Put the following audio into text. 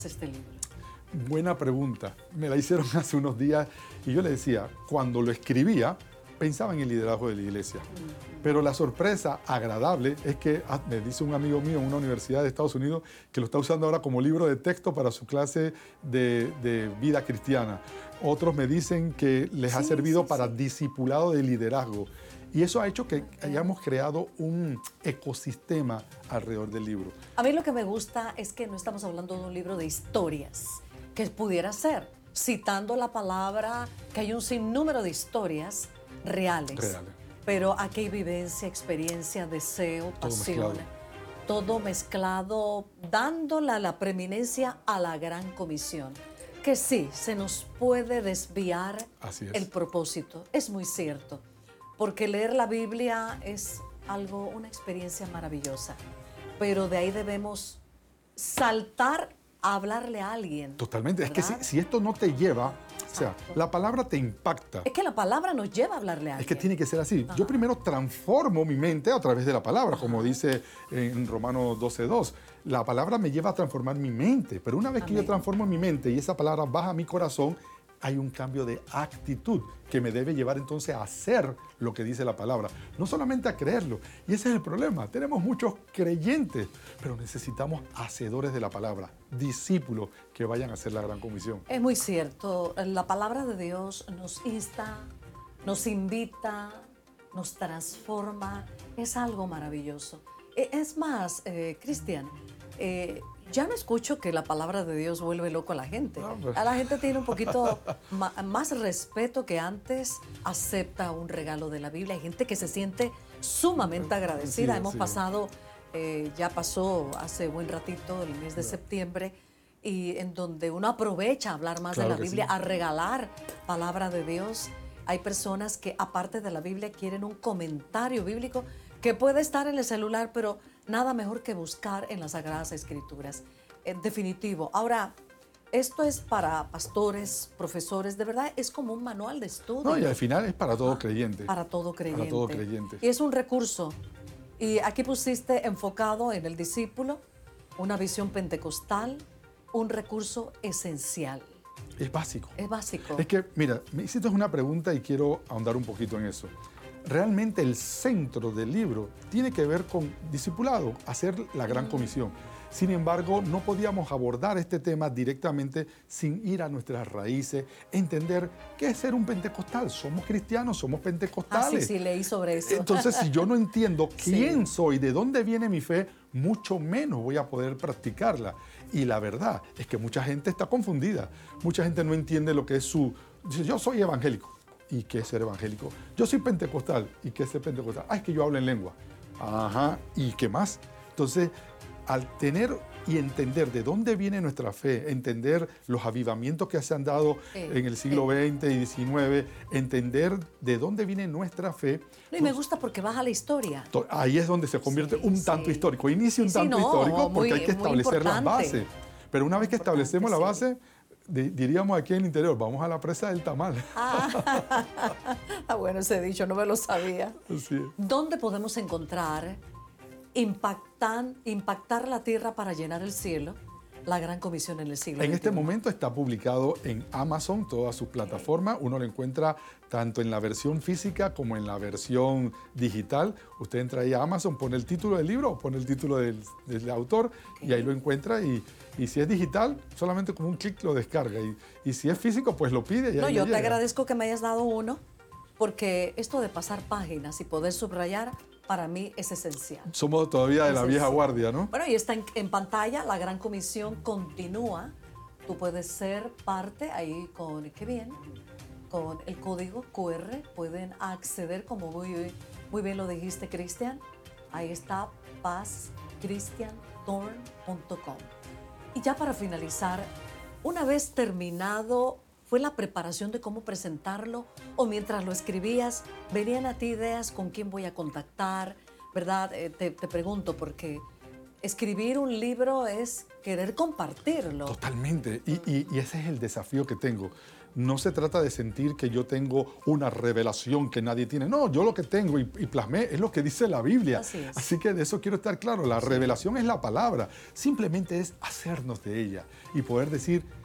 este libro? Buena pregunta. Me la hicieron hace unos días y yo le decía, cuando lo escribía, pensaba en el liderazgo de la iglesia. Pero la sorpresa agradable es que me dice un amigo mío en una universidad de Estados Unidos que lo está usando ahora como libro de texto para su clase de vida cristiana. Otros me dicen que les ha servido para discipulado de liderazgo. Y eso ha hecho que hayamos creado un ecosistema alrededor del libro. A mí lo que me gusta es que no estamos hablando de un libro de historias, que pudiera ser, citando la palabra, que hay un sinnúmero de historias reales. Pero aquí hay vivencia, experiencia, deseo, pasión, todo mezclado, dándole la preeminencia a la gran comisión. Que sí, se nos puede desviar el propósito, es muy cierto. Porque leer la Biblia es algo, una experiencia maravillosa. Pero de ahí debemos saltar a hablarle a alguien. Totalmente. ¿verdad? Es que si esto no te lleva, o sea, la palabra te impacta. Es que la palabra nos lleva a hablarle a alguien. Es que tiene que ser así. Yo primero transformo mi mente a través de la palabra, como dice en Romanos 12:2. La palabra me lleva a transformar mi mente, pero una vez que yo transformo mi mente y esa palabra baja a mi corazón, hay un cambio de actitud que me debe llevar entonces a hacer lo que dice la palabra, no solamente a creerlo. Y ese es el problema. Tenemos muchos creyentes, pero necesitamos hacedores de la palabra, discípulos que vayan a hacer la gran comisión. Es muy cierto. La palabra de Dios nos insta, nos invita, nos transforma. Es algo maravilloso. Es más, Cristian, ya no escucho que la palabra de Dios vuelve loco a la gente. A la gente tiene un poquito más respeto que antes, acepta un regalo de la Biblia. Hay gente que se siente sumamente agradecida. Hemos pasado, ya pasó hace buen ratito el mes de septiembre, y en donde uno aprovecha a hablar más de la Biblia, a regalar palabra de Dios. Hay personas que aparte de la Biblia quieren un comentario bíblico que puede estar en el celular, pero nada mejor que buscar en las Sagradas Escrituras. Definitivo. Ahora, esto es para pastores, profesores, de verdad es como un manual de estudio. No, y al final es para todo creyente. Para todo creyente. Para todo creyente. Y es un recurso. Y aquí pusiste enfocado en el discípulo, una visión pentecostal, un recurso esencial. Es básico. Es básico. Es que, mira, me hiciste una pregunta y quiero ahondar un poquito en eso. Realmente el centro del libro tiene que ver con discipulado, hacer la gran comisión. Sin embargo, no podíamos abordar este tema directamente sin ir a nuestras raíces, entender qué es ser un pentecostal. Somos cristianos, somos pentecostales. Sí, leí sobre eso. Entonces, si yo no entiendo quién soy, de dónde viene mi fe, mucho menos voy a poder practicarla. Y la verdad es que mucha gente está confundida. Mucha gente no entiende lo que es dice, yo soy evangélico. ¿Y qué es ser evangélico? Yo soy pentecostal. ¿Y qué es ser pentecostal? Es que yo hablo en lengua. Ajá. ¿Y qué más? Entonces, al tener y entender de dónde viene nuestra fe, entender los avivamientos que se han dado en el siglo XX y XIX, entender de dónde viene nuestra fe. No, y me gusta porque baja la historia. Ahí es donde se convierte un tanto histórico. Inicia un tanto histórico porque hay que establecer las bases. Pero una vez que establecemos la base, diríamos aquí en el interior, vamos a la presa del tamal. Bueno, ese dicho no me lo sabía. Así es. ¿Dónde podemos encontrar impactar la tierra para llenar el cielo? La gran comisión en el siglo XXI. En este momento está publicado en Amazon, todas sus plataformas. Uno lo encuentra tanto en la versión física como en la versión digital. Usted entra ahí a Amazon, pone el título del libro, pone el título del autor y ahí lo encuentra. Y si es digital, solamente con un clic lo descarga. Y si es físico, pues lo pide. Y ahí yo llega. te agradezco que me hayas dado uno, porque esto de pasar páginas y poder subrayar, para mí es esencial. Somos todavía de la vieja guardia, ¿no? Bueno, y está en pantalla, la gran comisión continúa. Tú puedes ser parte ahí con, qué bien, con el código QR, pueden acceder, como muy bien lo dijiste, Cristian. Ahí está pazcristianthorn.com. Y ya para finalizar, una vez terminado, ¿fue la preparación de cómo presentarlo? ¿O mientras lo escribías, venían a ti ideas con quién voy a contactar? ¿Verdad? Te pregunto, porque escribir un libro es querer compartirlo. Totalmente. Y ese es el desafío que tengo. no se trata de sentir que yo tengo una revelación que nadie tiene. No, yo lo que tengo y plasmé es lo que dice la Biblia. Así es. Así que de eso quiero estar claro. La revelación es la palabra. Simplemente es hacernos de ella y poder decir,